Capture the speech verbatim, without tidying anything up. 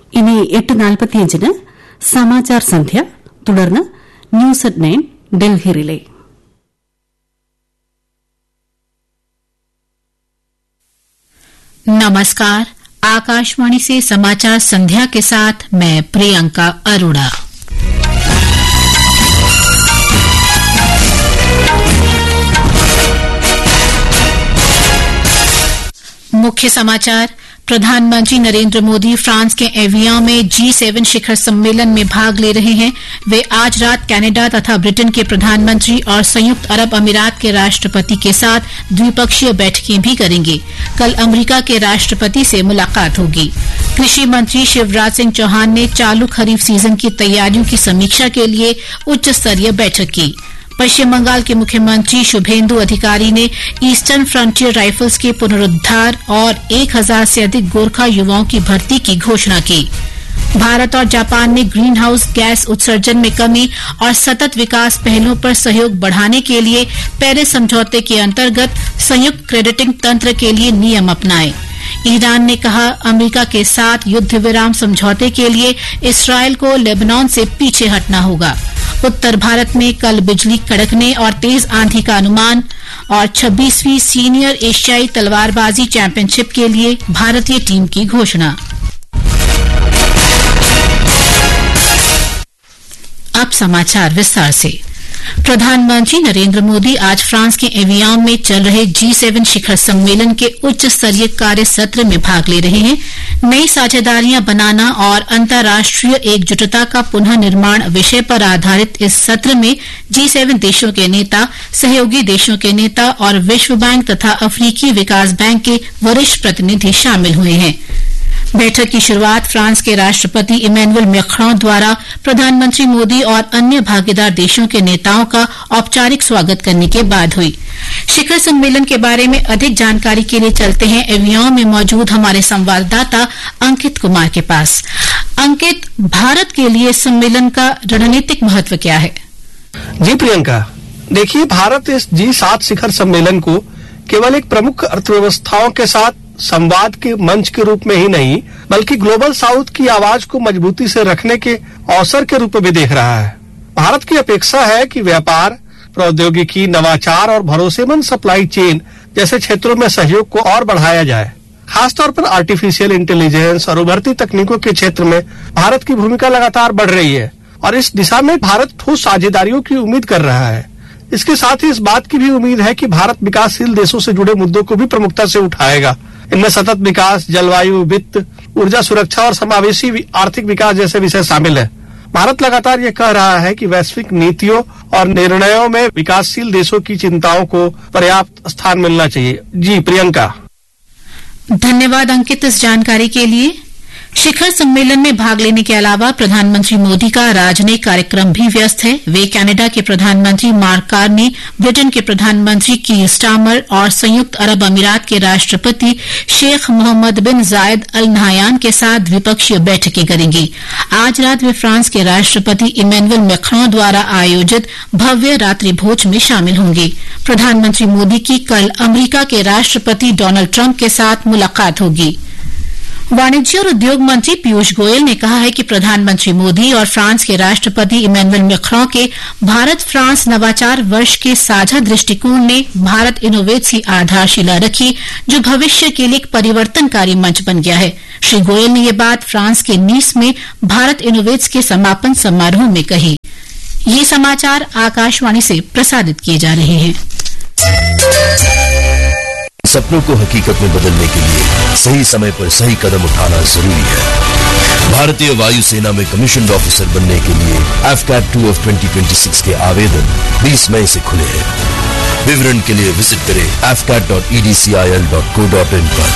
ഇനി എട്ട് നാൽപ്പത്തിയഞ്ചിന് സമാചാർ സന്ധ്യ, തുടർന്ന് news at nine Delhi relay. नमस्कार, आकाशवाणी से समाचार संध्या के साथ मैं प्रियंका अरोड़ा। मुख्य समाचार। प्रधानमंत्री नरेंद्र मोदी फ्रांस के एवियन में जी सेवन शिखर सम्मेलन में भाग ले रहे हैं। वे आज रात कनाडा तथा ब्रिटेन के प्रधानमंत्री और संयुक्त अरब अमीरात के राष्ट्रपति के साथ द्विपक्षीय बैठकें भी करेंगे। कल अमेरिका के राष्ट्रपति से मुलाकात होगी। कृषि मंत्री शिवराज सिंह चौहान ने चालू खरीफ सीजन की तैयारियों की समीक्षा के लिए उच्च स्तरीय बैठक की। पश्चिम बंगाल के मुख्यमंत्री शुभेंदु अधिकारी ने ईस्टर्न फ्रंटियर राइफल्स के पुनरुद्धार और एक हजार से अधिक गोरखा युवाओं की भर्ती की घोषणा की। भारत और जापान ने ग्रीन हाउस गैस उत्सर्जन में कमी और सतत विकास पहलों पर सहयोग बढ़ाने के लिए पेरिस समझौते के अंतर्गत संयुक्त क्रेडिटिंग तंत्र के लिए नियम अपनाए। ईरान ने कहा, अमेरिका के साथ युद्ध विराम समझौते के लिए इसराइल को लेबनान से पीछे हटना होगा। उत्तर भारत में कल बिजली कड़कने और तेज आंधी का अनुमान। और छब्बीसवीं सीनियर एशियाई तलवारबाजी चैंपियनशिप के लिए भारतीय टीम की घोषणा। अब समाचार विस्तार से। प्रधानमंत्री नरेंद्र मोदी आज फ्रांस के एवियन में चल रहे जी सेवन शिखर सम्मेलन के उच्च स्तरीय कार्य सत्र में भाग ले रहे हैं। नई साझेदारियां बनाना और अंतर्राष्ट्रीय एकजुटता का पुनः निर्माण विषय पर आधारित इस सत्र में जी सेवन देशों के नेता, सहयोगी देशों के नेता और विश्व बैंक तथा अफ्रीकी विकास बैंक के वरिष्ठ प्रतिनिधि शामिल हुए हैं। बैठक की शुरुआत फ्रांस के राष्ट्रपति इमैनुअल मैक्रों द्वारा प्रधानमंत्री मोदी और अन्य भागीदार देशों के नेताओं का औपचारिक स्वागत करने के बाद हुई। शिखर सम्मेलन के बारे में अधिक जानकारी के लिए चलते हैं एवियन में मौजूद हमारे संवाददाता अंकित कुमार के पास। अंकित, भारत के लिए सम्मेलन का रणनीतिक महत्व क्या है? जी प्रियंका, देखिए, भारत इस जी सात शिखर सम्मेलन को केवल एक प्रमुख अर्थव्यवस्थाओं के साथ संवाद के मंच के रूप में ही नहीं, बल्कि ग्लोबल साउथ की आवाज को मजबूती से रखने के अवसर के रूप में भी देख रहा है। भारत की अपेक्षा है कि व्यापार, प्रौद्योगिकी, नवाचार और भरोसेमंद सप्लाई चेन जैसे क्षेत्रों में सहयोग को और बढ़ाया जाए। खासतौर पर आर्टिफिशियल इंटेलिजेंस और उभरती तकनीकों के क्षेत्र में भारत की भूमिका लगातार बढ़ रही है और इस दिशा में भारत ठोस साझेदारियों की उम्मीद कर रहा है। इसके साथ ही इस बात की भी उम्मीद है कि भारत विकासशील देशों से जुड़े मुद्दों को भी प्रमुखता से उठाएगा। इनमें सतत विकास, जलवायु, वित्त, ऊर्जा सुरक्षा और समावेशी आर्थिक विकास जैसे विषय शामिल है। भारत लगातार ये कह रहा है कि वैश्विक नीतियों और निर्णयों में विकासशील देशों की चिंताओं को पर्याप्त स्थान मिलना चाहिए। जी प्रियंका। धन्यवाद अंकित इस जानकारी के लिए। शिखर सम्मेलन में भाग लेने के अलावा प्रधानमंत्री मोदी का राजनयिक कार्यक्रम भी व्यस्त है। वे कनाडा के प्रधानमंत्री मार्क कार्नी, ब्रिटेन के प्रधानमंत्री कीर स्टारमर और संयुक्त अरब अमीरात के राष्ट्रपति शेख मोहम्मद बिन जायद अल नहयान के साथ द्विपक्षीय बैठकें करेंगे। आज रात वे फ्रांस के राष्ट्रपति इमैनुअल मैक्रों द्वारा आयोजित भव्य रात्रि भोज में शामिल होंगे। प्रधानमंत्री मोदी की कल अमेरिका के राष्ट्रपति डोनाल्ड ट्रंप के साथ मुलाकात होगी। वाणिज्य और उद्योग मंत्री पीयूष गोयल ने कहा है कि प्रधानमंत्री मोदी और फ्रांस के राष्ट्रपति इमैनुअल मैक्रों के भारत फ्रांस नवाचार वर्ष के साझा दृष्टिकोण ने भारत इनोवेट्स की आधारशिला रखी, जो भविष्य के लिए एक परिवर्तनकारी मंच बन गया है। श्री गोयल ने ये बात फ्रांस के नीस में भारत इनोवेट्स के समापन समारोह में कही। ये समाचार आकाशवाणी से प्रसारित किए जा रहे हैं। सपनों को हकीकत में बदलने के लिए सही समय पर सही कदम उठाना जरूरी है। भारतीय वायुसेना में कमीशन्ड ऑफिसर बनने के लिए F cat two of twenty twenty six के आवेदन बीस मई से खुले हैं। विवरण के लिए विजिट करें F cat dot E D C I L dot co dot in पर।